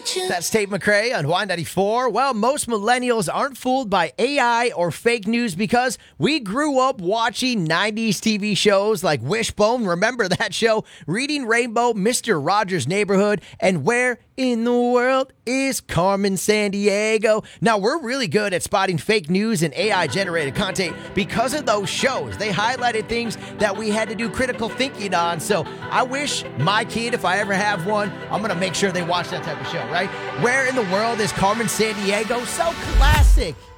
That's Tate McRae on Y94. Well, most millennials aren't fooled by AI or fake news because we grew up watching 90s TV shows like Wishbone, remember that show? Reading Rainbow, Mr. Rogers' Neighborhood, and Where in the World is Carmen Sandiego? Now, we're really good at spotting fake news and AI-generated content because of those shows. They highlighted things that we had to do critical thinking on, so I wish my kid, if I ever have one, I'm going to make sure they watch that type of show, right? Where in the World is Carmen Sandiego? So classic.